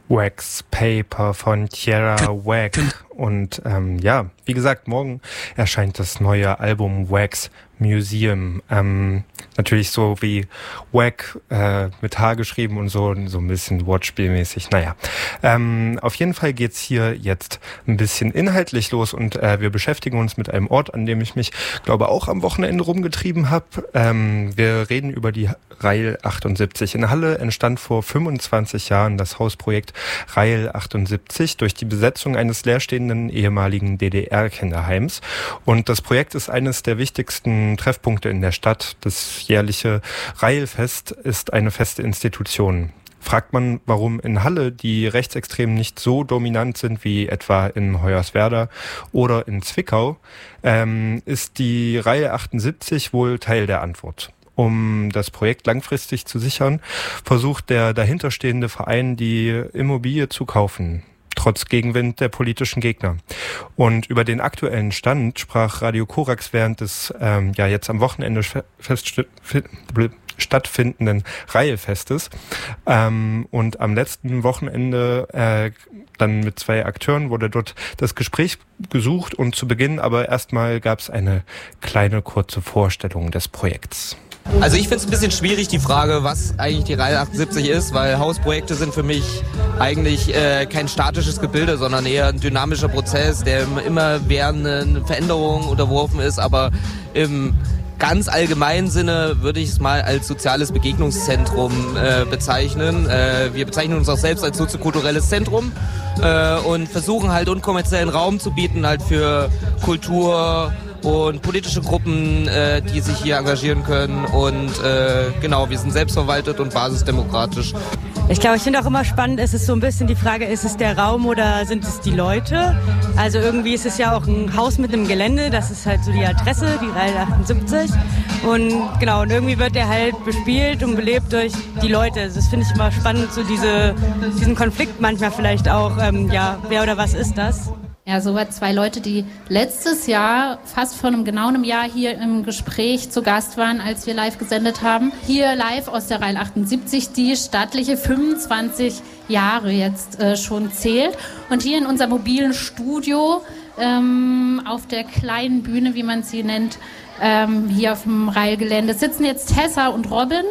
Wax Paper von Tierra Whack. Und wie gesagt, morgen erscheint das neue Album Wax Museum. Natürlich so wie Wack mit H geschrieben und so ein bisschen Wortspielmäßig. Naja, auf jeden Fall geht's hier jetzt ein bisschen inhaltlich los und wir beschäftigen uns mit einem Ort, an dem ich mich, glaube auch am Wochenende rumgetrieben habe. Wir reden über die Rail 78. In Halle entstand vor 25 Jahren das Hausprojekt Rail 78 durch die Besetzung eines leerstehenden ehemaligen DDR-Kinderheims. Und das Projekt ist eines der wichtigsten Treffpunkte in der Stadt. Das jährliche Railfest ist eine feste Institution. Fragt man, warum in Halle die Rechtsextremen nicht so dominant sind wie etwa in Hoyerswerda oder in Zwickau, ist die Rail 78 wohl Teil der Antwort. Um das Projekt langfristig zu sichern, versucht der dahinterstehende Verein, die Immobilie zu kaufen, trotz Gegenwind der politischen Gegner. Und über den aktuellen Stand sprach Radio Korax während des jetzt am Wochenende stattfindenden Railfestes. Und am letzten Wochenende dann mit 2 Akteuren wurde dort das Gespräch gesucht und zu Beginn aber erstmal gab es eine kleine kurze Vorstellung des Projekts. Also ich finde es ein bisschen schwierig, die Frage, was eigentlich die Rail 78 ist, weil Hausprojekte sind für mich eigentlich kein statisches Gebilde, sondern eher ein dynamischer Prozess, der immer während Veränderungen unterworfen ist, aber im ganz allgemeinen Sinne würde ich es mal als soziales Begegnungszentrum bezeichnen. Wir bezeichnen uns auch selbst als soziokulturelles Zentrum und versuchen halt unkommerziellen Raum zu bieten halt für Kultur und politische Gruppen, die sich hier engagieren können und wir sind selbstverwaltet und basisdemokratisch. Ich glaube, ich finde auch immer spannend, ist es so ein bisschen die Frage, ist es der Raum oder sind es die Leute? Also irgendwie ist es ja auch ein Haus mit einem Gelände, das ist halt so die Adresse, die Rail 78 und und irgendwie wird der halt bespielt und belebt durch die Leute. Also das finde ich immer spannend, so diesen Konflikt manchmal vielleicht auch, wer oder was ist das? Ja, so waren 2 Leute, die letztes Jahr, fast vor einem Jahr hier im Gespräch zu Gast waren, als wir live gesendet haben. Hier live aus der Rail 78, die stattliche 25 Jahre jetzt schon zählt. Und hier in unserem mobilen Studio, auf der kleinen Bühne, wie man sie nennt, hier auf dem Railgelände, sitzen jetzt Tessa und Robin,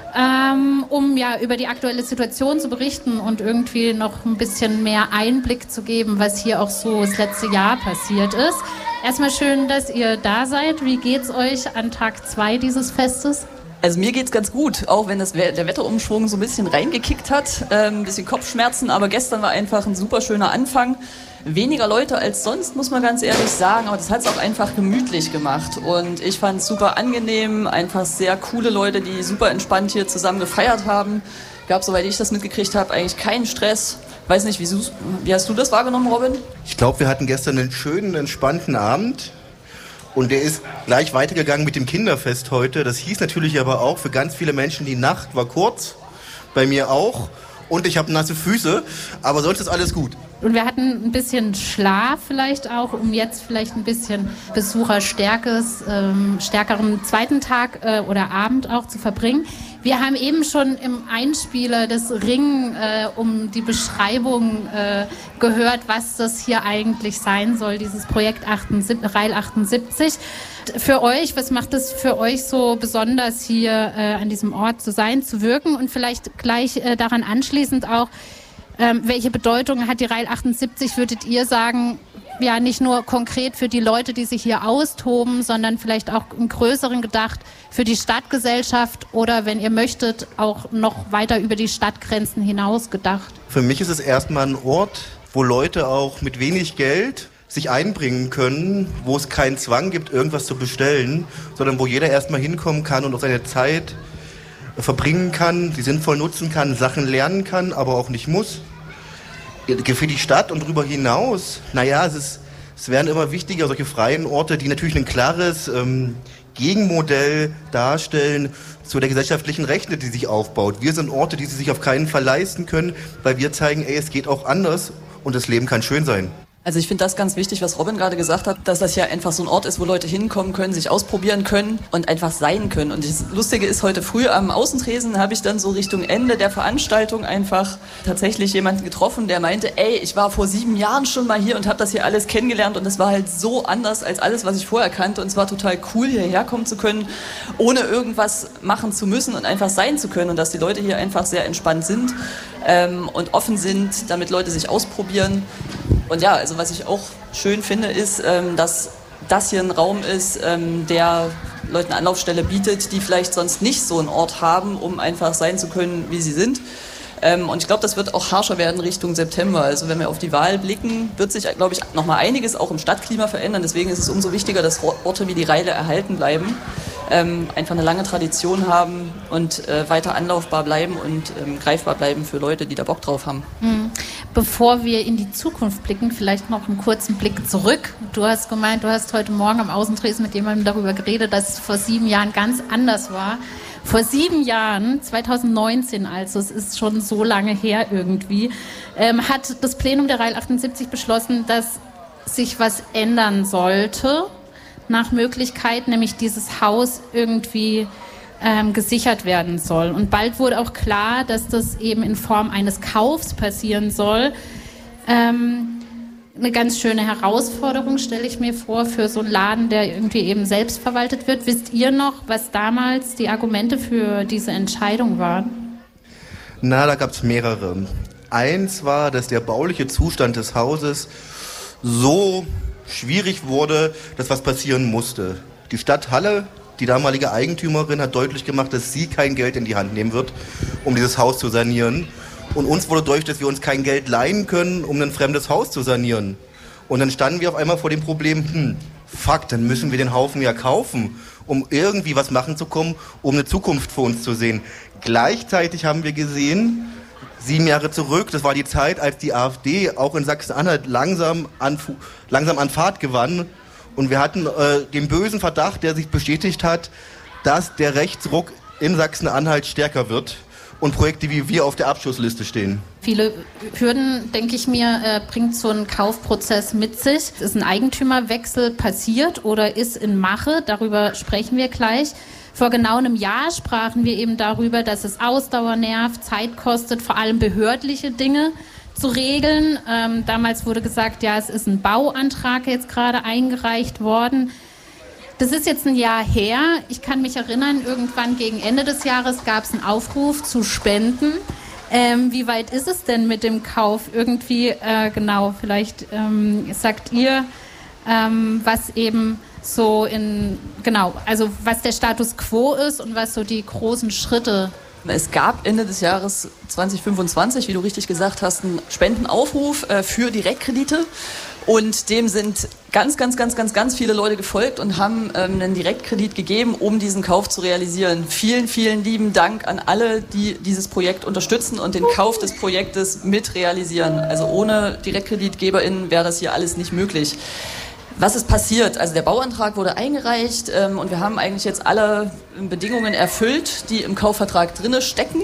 um über die aktuelle Situation zu berichten und irgendwie noch ein bisschen mehr Einblick zu geben, was hier auch so das letzte Jahr passiert ist. Erstmal schön, dass ihr da seid. Wie geht's euch an Tag 2 dieses Festes? Also mir geht's ganz gut, auch wenn der Wetterumschwung so ein bisschen reingekickt hat, ein bisschen Kopfschmerzen, aber gestern war einfach ein super schöner Anfang. Weniger Leute als sonst, muss man ganz ehrlich sagen, aber das hat es auch einfach gemütlich gemacht und ich fand es super angenehm, einfach sehr coole Leute, die super entspannt hier zusammen gefeiert haben. Gab, soweit ich das mitgekriegt habe, eigentlich keinen Stress. Weiß nicht, wie hast du das wahrgenommen, Robin? Ich glaube, wir hatten gestern einen schönen, entspannten Abend. Und der ist gleich weitergegangen mit dem Kinderfest heute. Das hieß natürlich aber auch für ganz viele Menschen, die Nacht war kurz, bei mir auch. Und ich habe nasse Füße, aber sonst ist alles gut. Und wir hatten ein bisschen Schlaf vielleicht auch, um jetzt vielleicht ein bisschen besucherstärkeren zweiten Tag oder Abend auch zu verbringen. Wir haben eben schon im Einspieler das Ringen um die Beschreibung gehört, was das hier eigentlich sein soll, dieses Projekt Rail 78. Für euch, was macht es für euch so besonders, hier an diesem Ort zu sein, zu wirken? Und vielleicht gleich daran anschließend auch, welche Bedeutung hat die Rail 78, würdet ihr sagen, ja nicht nur konkret für die Leute, die sich hier austoben, sondern vielleicht auch im Größeren gedacht für die Stadtgesellschaft oder, wenn ihr möchtet, auch noch weiter über die Stadtgrenzen hinaus gedacht? Für mich ist es erstmal ein Ort, wo Leute auch mit wenig Geld sich einbringen können, wo es keinen Zwang gibt, irgendwas zu bestellen, sondern wo jeder erstmal hinkommen kann und auch seine Zeit verbringen kann, sie sinnvoll nutzen kann, Sachen lernen kann, aber auch nicht muss. Für die Stadt und darüber hinaus, es werden immer wichtiger, solche freien Orte, die natürlich ein klares Gegenmodell darstellen zu der gesellschaftlichen Rechte, die sich aufbaut. Wir sind Orte, die sie sich auf keinen Fall leisten können, weil wir zeigen, es geht auch anders und das Leben kann schön sein. Also ich finde das ganz wichtig, was Robin gerade gesagt hat, dass das ja einfach so ein Ort ist, wo Leute hinkommen können, sich ausprobieren können und einfach sein können. Und das Lustige ist, heute früh am Außentresen habe ich dann so Richtung Ende der Veranstaltung einfach tatsächlich jemanden getroffen, der meinte, ey, ich war vor 7 Jahren schon mal hier und habe das hier alles kennengelernt und es war halt so anders als alles, was ich vorher kannte. Und es war total cool, hierher kommen zu können, ohne irgendwas machen zu müssen und einfach sein zu können. Und dass die Leute hier einfach sehr entspannt sind und offen sind, damit Leute sich ausprobieren. Und ja, also was ich auch schön finde, ist, dass das hier ein Raum ist, der Leuten eine Anlaufstelle bietet, die vielleicht sonst nicht so einen Ort haben, um einfach sein zu können, wie sie sind. Und ich glaube, das wird auch harscher werden Richtung September. Also wenn wir auf die Wahl blicken, wird sich, glaube ich, nochmal einiges auch im Stadtklima verändern. Deswegen ist es umso wichtiger, dass Orte wie die Reile erhalten bleiben, einfach eine lange Tradition haben und weiter anlaufbar bleiben und greifbar bleiben für Leute, die da Bock drauf haben. Bevor wir in die Zukunft blicken, vielleicht noch einen kurzen Blick zurück. Du hast gemeint, du hast heute Morgen am Außentresen mit jemandem darüber geredet, dass es vor 7 Jahren ganz anders war. Vor 7 Jahren, 2019 also, es ist schon so lange her irgendwie, hat das Plenum der Reil 78 beschlossen, dass sich was ändern sollte nach Möglichkeit, nämlich dieses Haus irgendwie gesichert werden soll. Und bald wurde auch klar, dass das eben in Form eines Kaufs passieren soll. Eine ganz schöne Herausforderung, stelle ich mir vor, für so einen Laden, der irgendwie eben selbst verwaltet wird. Wisst ihr noch, was damals die Argumente für diese Entscheidung waren? Na, da gab es mehrere. Eins war, dass der bauliche Zustand des Hauses so schwierig wurde, dass was passieren musste. Die Stadt Halle, die damalige Eigentümerin, hat deutlich gemacht, dass sie kein Geld in die Hand nehmen wird, um dieses Haus zu sanieren. Und uns wurde deutlich, dass wir uns kein Geld leihen können, um ein fremdes Haus zu sanieren. Und dann standen wir auf einmal vor dem Problem, dann müssen wir den Haufen ja kaufen, um irgendwie was machen zu kommen, um eine Zukunft für uns zu sehen. Gleichzeitig haben wir gesehen, 7 Jahre zurück, das war die Zeit, als die AfD auch in Sachsen-Anhalt langsam an Fahrt gewann. Und wir hatten den bösen Verdacht, der sich bestätigt hat, dass der Rechtsruck in Sachsen-Anhalt stärker wird und Projekte wie wir auf der Abschussliste stehen. Viele Hürden, denke ich mir, bringt so ein Kaufprozess mit sich. Ist ein Eigentümerwechsel passiert oder ist in Mache? Darüber sprechen wir gleich. Vor genau einem Jahr sprachen wir eben darüber, dass es Ausdauer nervt, Zeit kostet, vor allem behördliche Dinge zu regeln. Damals wurde gesagt, ja, es ist ein Bauantrag jetzt gerade eingereicht worden. Das ist jetzt ein Jahr her. Ich kann mich erinnern, irgendwann gegen Ende des Jahres gab es einen Aufruf zu spenden. Wie weit ist es denn mit dem Kauf? Irgendwie, genau, vielleicht sagt ihr, was eben so also was der Status quo ist und was so die großen Schritte. Es gab Ende des Jahres 2025, wie du richtig gesagt hast, einen Spendenaufruf für Direktkredite. Und dem sind ganz viele Leute gefolgt und haben einen Direktkredit gegeben, um diesen Kauf zu realisieren. Vielen, vielen lieben Dank an alle, die dieses Projekt unterstützen und den Kauf des Projektes mit realisieren. Also ohne DirektkreditgeberInnen wäre das hier alles nicht möglich. Was ist passiert? Also der Bauantrag wurde eingereicht und wir haben eigentlich jetzt alle Bedingungen erfüllt, die im Kaufvertrag drinne stecken,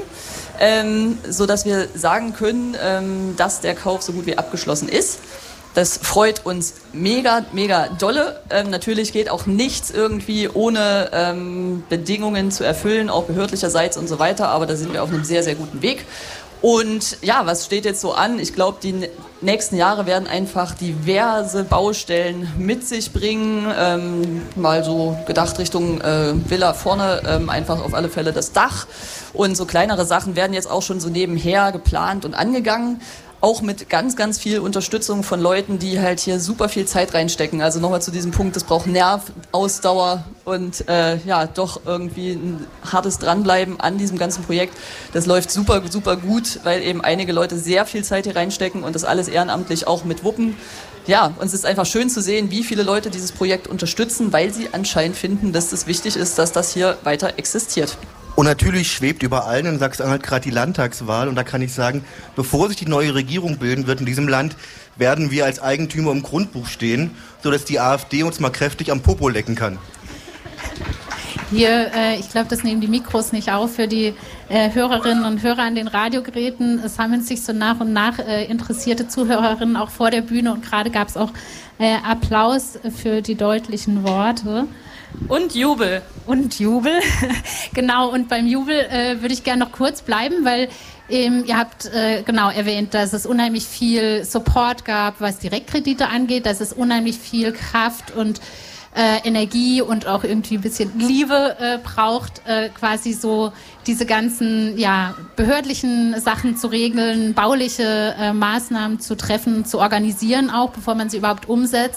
sodass wir sagen können, dass der Kauf so gut wie abgeschlossen ist. Das freut uns mega, mega dolle. Natürlich geht auch nichts irgendwie ohne Bedingungen zu erfüllen, auch behördlicherseits und so weiter, aber da sind wir auf einem sehr, sehr guten Weg. Und ja, was steht jetzt so an? Ich glaube, die nächsten Jahre werden einfach diverse Baustellen mit sich bringen. Mal so gedacht Richtung Villa vorne, einfach auf alle Fälle das Dach. Und so kleinere Sachen werden jetzt auch schon so nebenher geplant und angegangen. Auch mit ganz viel Unterstützung von Leuten, die halt hier super viel Zeit reinstecken. Also nochmal zu diesem Punkt, das braucht Nerv, Ausdauer und doch irgendwie ein hartes Dranbleiben an diesem ganzen Projekt. Das läuft super gut, weil eben einige Leute sehr viel Zeit hier reinstecken und das alles ehrenamtlich auch mit wuppen. Ja, und es ist einfach schön zu sehen, wie viele Leute dieses Projekt unterstützen, weil sie anscheinend finden, dass es wichtig ist, dass das hier weiter existiert. Und natürlich schwebt über allen in Sachsen-Anhalt gerade die Landtagswahl. Und da kann ich sagen, bevor sich die neue Regierung bilden wird in diesem Land, werden wir als Eigentümer im Grundbuch stehen, sodass die AfD uns mal kräftig am Popo lecken kann. Hier, ich glaube, das nehmen die Mikros nicht auf für die Hörerinnen und Hörer an den Radiogeräten. Es sammeln sich so nach und nach interessierte Zuhörerinnen auch vor der Bühne und gerade gab es auch Applaus für die deutlichen Worte. Und Jubel. Und Jubel, genau. Und beim Jubel würde ich gerne noch kurz bleiben, weil ihr habt genau erwähnt, dass es unheimlich viel Support gab, was Direktkredite angeht, dass es unheimlich viel Kraft und Energie und auch irgendwie ein bisschen Liebe braucht, quasi so diese ganzen behördlichen Sachen zu regeln, bauliche Maßnahmen zu treffen, zu organisieren auch, bevor man sie überhaupt umsetzt.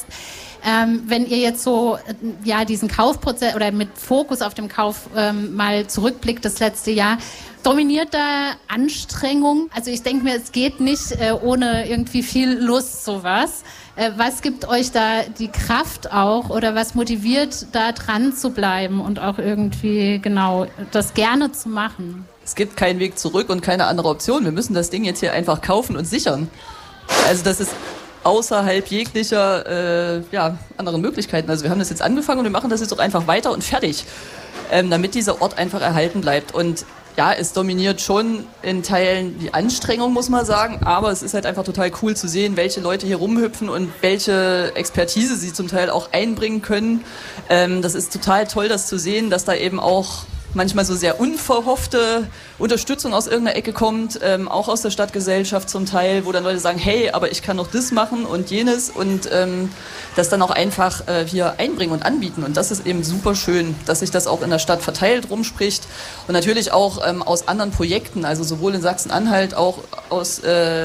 Wenn ihr jetzt so diesen Kaufprozess oder mit Fokus auf dem Kauf mal zurückblickt, das letzte Jahr, dominiert da Anstrengung? Also ich denke mir, es geht nicht ohne irgendwie viel Lust sowas. Was gibt euch da die Kraft auch oder was motiviert, da dran zu bleiben und auch irgendwie genau das gerne zu machen? Es gibt keinen Weg zurück und keine andere Option. Wir müssen das Ding jetzt hier einfach kaufen und sichern. Also das ist außerhalb jeglicher anderen Möglichkeiten. Also wir haben das jetzt angefangen und wir machen das jetzt auch einfach weiter und fertig, damit dieser Ort einfach erhalten bleibt. Und ja, es dominiert schon in Teilen die Anstrengung, muss man sagen, aber es ist halt einfach total cool zu sehen, welche Leute hier rumhüpfen und welche Expertise sie zum Teil auch einbringen können. Das ist total toll, das zu sehen, dass da eben auch manchmal so sehr unverhoffte Unterstützung aus irgendeiner Ecke kommt, auch aus der Stadtgesellschaft zum Teil, wo dann Leute sagen, hey, aber ich kann noch das machen und jenes und das dann auch einfach hier einbringen und anbieten. Und das ist eben super schön, dass sich das auch in der Stadt verteilt rumspricht und natürlich auch aus anderen Projekten, also sowohl in Sachsen-Anhalt, auch aus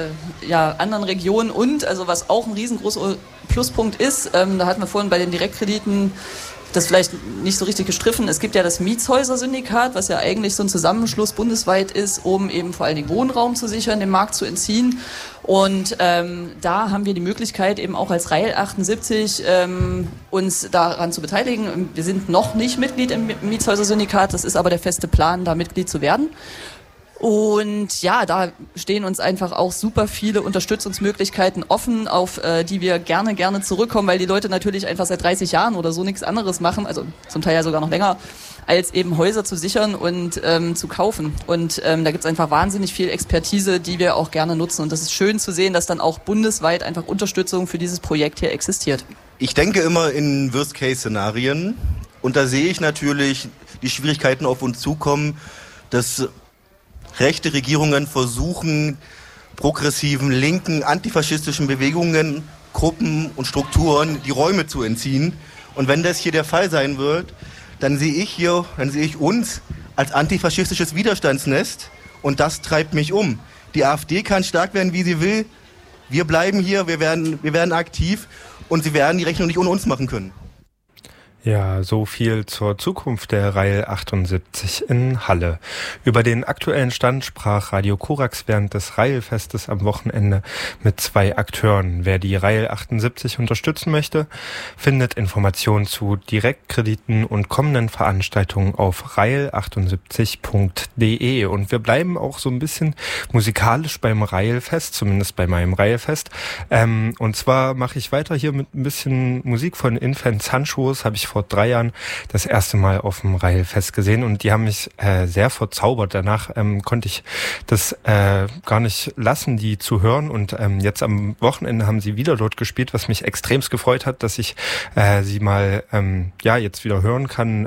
anderen Regionen und also was auch ein riesengroßer Pluspunkt ist, da hatten wir vorhin bei den Direktkrediten das vielleicht nicht so richtig gestriffen. Es gibt ja das Mietshäuser-Syndikat, was ja eigentlich so ein Zusammenschluss bundesweit ist, um eben vor allen Dingen Wohnraum zu sichern, dem Markt zu entziehen. Und da haben wir die Möglichkeit, eben auch als Rail 78 uns daran zu beteiligen. Wir sind noch nicht Mitglied im Mietshäuser-Syndikat, das ist aber der feste Plan, da Mitglied zu werden. Und ja, da stehen uns einfach auch super viele Unterstützungsmöglichkeiten offen, auf die wir gerne zurückkommen, weil die Leute natürlich einfach seit 30 Jahren oder so nichts anderes machen, also zum Teil ja sogar noch länger, als eben Häuser zu sichern und zu kaufen. Und da gibt's einfach wahnsinnig viel Expertise, die wir auch gerne nutzen. Und das ist schön zu sehen, dass dann auch bundesweit einfach Unterstützung für dieses Projekt hier existiert. Ich denke immer in Worst-Case-Szenarien und da sehe ich natürlich die Schwierigkeiten auf uns zukommen, dass rechte Regierungen versuchen, progressiven, linken, antifaschistischen Bewegungen, Gruppen und Strukturen die Räume zu entziehen. Und wenn das hier der Fall sein wird, dann sehe ich uns als antifaschistisches Widerstandsnest und das treibt mich um. Die AfD kann stark werden, wie sie will. Wir bleiben hier, wir werden aktiv und sie werden die Rechnung nicht ohne uns machen können. Ja, so viel zur Zukunft der Rail 78 in Halle. Über den aktuellen Stand sprach Radio Korax während des Railfestes am Wochenende mit 2 Akteuren. Wer die Rail 78 unterstützen möchte, findet Informationen zu Direktkrediten und kommenden Veranstaltungen auf rail78.de. Und wir bleiben auch so ein bisschen musikalisch beim Railfest, zumindest bei meinem Railfest. Und zwar mache ich weiter hier mit ein bisschen Musik von Infant Sanchos, habe ich vor 3 Jahren das erste Mal auf dem Railfest gesehen und die haben mich sehr verzaubert. Danach konnte ich das gar nicht lassen, die zu hören und jetzt am Wochenende haben sie wieder dort gespielt, was mich extremst gefreut hat, dass ich sie mal jetzt wieder hören kann.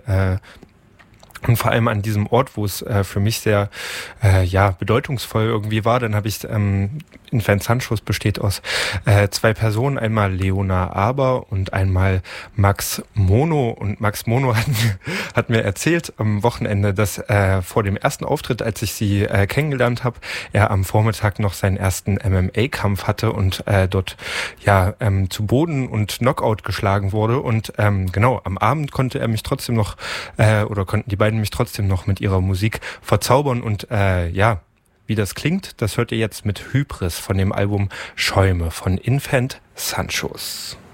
Und vor allem an diesem Ort, wo es für mich sehr bedeutungsvoll irgendwie war, dann habe ich Infant Sanchos besteht aus 2 Personen, einmal Leona Aber und einmal Max Mono. Und Max Mono hat mir erzählt am Wochenende, dass vor dem ersten Auftritt, als ich sie kennengelernt habe, er am Vormittag noch seinen ersten MMA-Kampf hatte und dort zu Boden und Knockout geschlagen wurde. Und am Abend konnte er mich trotzdem noch konnten die beiden mich trotzdem noch mit ihrer Musik verzaubern und wie das klingt, das hört ihr jetzt mit Hybris von dem Album Schäume von Infant Sanchos.